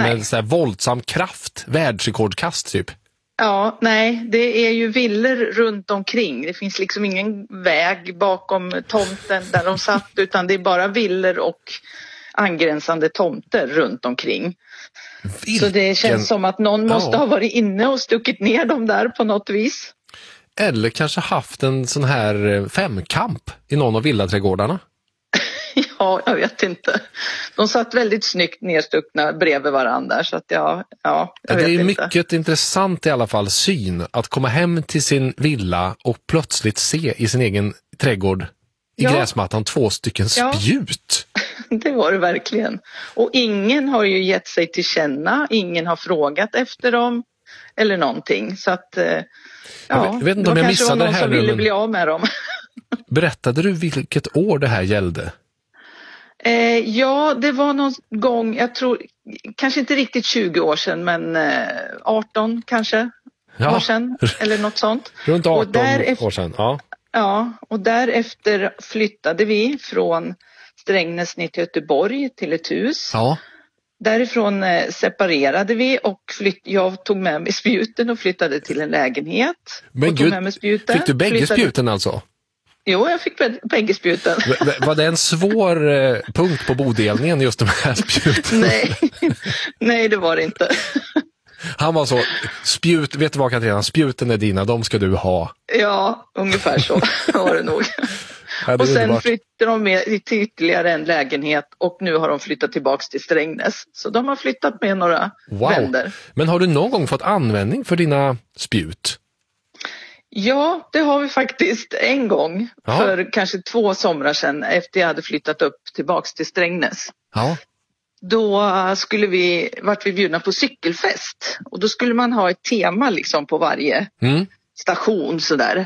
med så här våldsam kraft, världsrekordkast typ. Ja, nej, det är ju villor runt omkring. Det finns liksom ingen väg bakom tomten där de satt, utan det är bara villor och angränsande tomter runt omkring. Så det känns som att någon måste ha varit inne och stuckit ner dem där på något vis. Eller kanske haft en sån här femkamp i någon av villaträdgårdarna. Ja, jag vet inte. De satt väldigt snyggt nedstuckna bredvid varandra. Så att jag vet är inte. Mycket intressant i alla fall syn att komma hem till sin villa och plötsligt se i sin egen trädgård i gräsmattan 2 stycken spjut. Det var det verkligen. Och ingen har ju gett sig till känna. Ingen har frågat efter dem eller någonting. Så att jag vet inte om jag missade det här som nu, ville bli av med dem. Berättade du vilket år det här gällde? Ja, det var någon gång, jag tror, kanske inte riktigt 20 år sedan, men 18 kanske år sedan, eller något sånt. Runt 18 år sedan, ja. Ja, och därefter flyttade vi från Strängnäs ner till Göteborg till ett hus. Ja. Därifrån separerade vi och jag tog med mig spjuten och flyttade till en lägenhet. Men och tog med mig spjuten. Fick du bägge spjuten alltså? Jo, jag fick bägge spjuten. Var det en svår punkt på bodelningen just de här spjuten? Nej, det var det inte. Han var så, vet du vad Katarina, spjuten är dina, de ska du ha. Ja, ungefär så var det nog. Och sen flyttade de med till ytterligare en lägenhet och nu har de flyttat tillbaks till Strängnäs. Så de har flyttat med några vänner. Men har du någon gång fått användning för dina spjut? Ja, det har vi faktiskt en gång. Ja. För kanske 2 somrar sedan efter jag hade flyttat upp tillbaks till Strängnäs. Ja. Då vart vi bjudna på cykelfest. Och då skulle man ha ett tema liksom på varje station sådär.